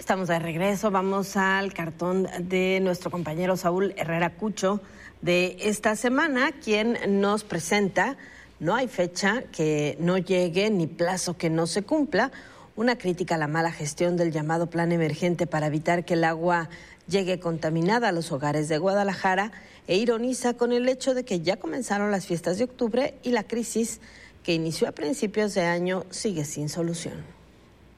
Estamos de regreso, vamos al cartón de nuestro compañero Saúl Herrera Cucho de esta semana, quien nos presenta "No hay fecha que no llegue ni plazo que no se cumpla", una crítica a la mala gestión del llamado plan emergente para evitar que el agua llegue contaminada a los hogares de Guadalajara, e ironiza con el hecho de que ya comenzaron las fiestas de octubre y la crisis que inició a principios de año sigue sin solución.